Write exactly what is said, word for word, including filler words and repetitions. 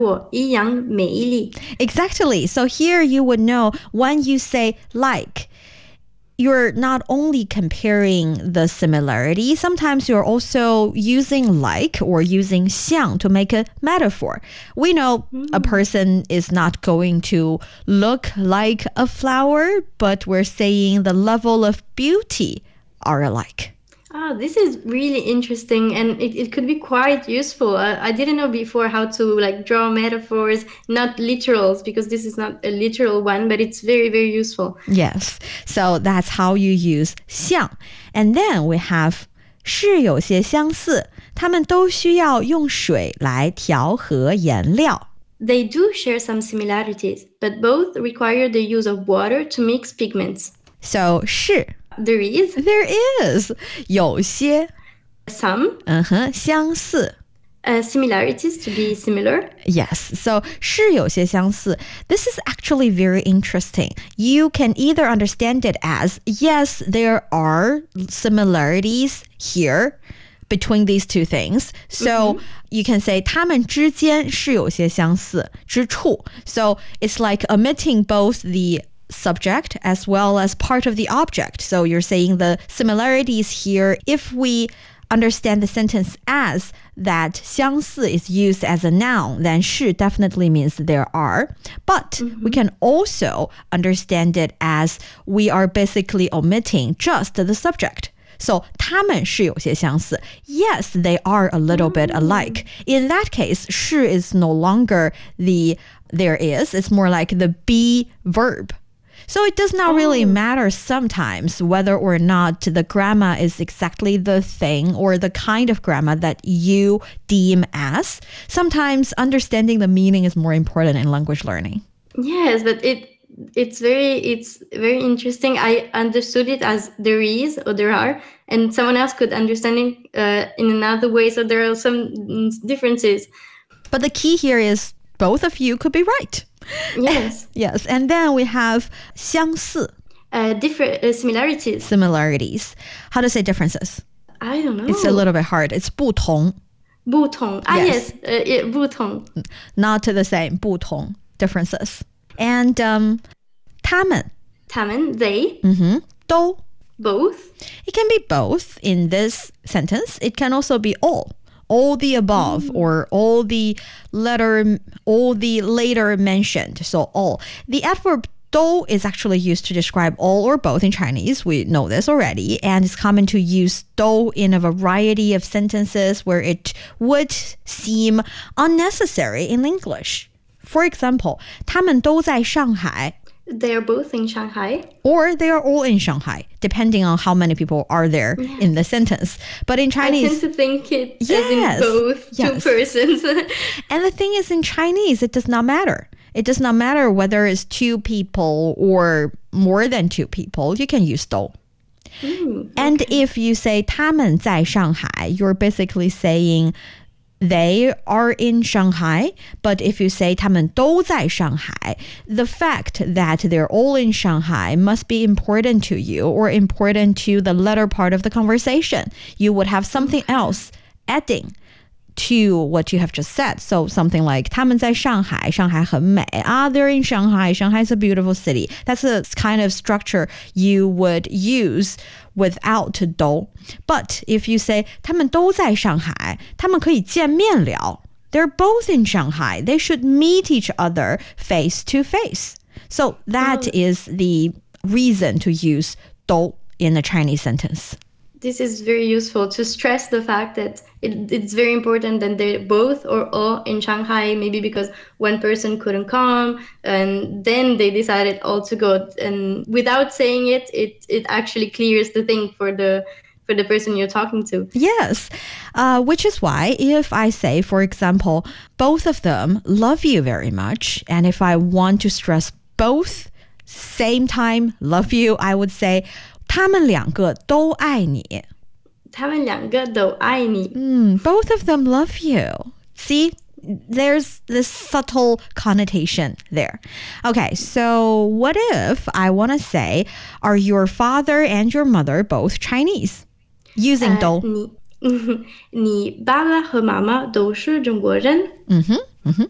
我一样美丽 Exactly. So here you would know when you say like, you're not only comparing the similarity, sometimes you're also using like or using 像 to make a metaphor. We know mm. a person is not going to look like a flower, but we're saying the level of beauty are alike. Oh, this is really interesting, and it, it could be quite useful. I, I didn't know before how to like draw metaphors, not literals, because this is not a literal one, but it's very, very useful. Yes, so that's how you use 像. And then we have 是有些相似，它们都需要用水来调和颜料。 They do share some similarities, but both require the use of water to mix pigments. So 是 There is. There is. 有些 Some. 嗯哼，相似 Uh, similarities to be similar. Yes, so 是有些相似. This is actually very interesting. You can either understand it as, yes, there are similarities here between these two things. So mm-hmm. you can say 它们之间是有些相似之处. So it's like omitting both the subject as well as part of the object. So you're saying the similarities here, if we understand the sentence as that 相似 is used as a noun, then 是 definitely means there are. But mm-hmm. we can also understand it as we are basically omitting just the subject. So 它们是有些相似. Yes, they are a little mm. bit alike. In that case, 是 is no longer the there is. It's more like the be verb. So it does not really matter sometimes whether or not the grammar is exactly the thing or the kind of grammar that you deem as. Sometimes understanding the meaning is more important in language learning. Yes, but it it's very it's very interesting. I understood it as there is or there are, and someone else could understand it uh, in another way. So there are some differences. But the key here is both of you could be right. Yes. Yes. And then we have 相似. Uh, different uh, similarities. Similarities. How to say differences? I don't know. It's a little bit hard. It's 不同. 不同. Ah, yes. yes. Uh, yeah, 不同. Not the same. 不同. Differences. And um, 他们. 他们, they. Mm-hmm. 都. Both. It can be both in this sentence. It can also be all. All the above mm. or all the letter, all the later mentioned. So all. The adverb 都 is actually used to describe all or both in Chinese. We know this already. And it's common to use 都 in a variety of sentences where it would seem unnecessary in English. For example, 他们都在上海. They are both in Shanghai. Or they are all in Shanghai, depending on how many people are there yeah. in the sentence. But in Chinese... I tend to think it yes, as in both yes. two persons. And the thing is, in Chinese, it does not matter. It does not matter whether it's two people or more than two people. You can use 都. Mm, okay. And if you say 他们在上海, you're basically saying... they are in Shanghai, but if you say 他们都在上海, the fact that they're all in Shanghai must be important to you or important to the latter part of the conversation. You would have something else adding to what you have just said. So something like 他们在上海, Shanghai 很美. Ah, they're in Shanghai. Shanghai is a beautiful city. That's a kind of structure you would use without 都. But if you say 他们都在上海, 他们可以见面了. They're both in Shanghai. They should meet each other face to face. So that um, is the reason to use 都 in a Chinese sentence. This is very useful to stress the fact that it, it's very important that they're both or all in Shanghai, maybe because one person couldn't come and then they decided all to go. And without saying it, it, it actually clears the thing for the for the person you're talking to. Yes, uh, which is why if I say, for example, both of them love you very much, and if I want to stress both same time love you, I would say 他们两个都爱你. 他们两个都爱你. Mm, both of them love you. See, there's this subtle connotation there. Okay, so what if I want to say, are your father and your mother both Chinese? Using 都. Uh, 你, 你爸爸和妈妈都是中国人. Mm-hmm.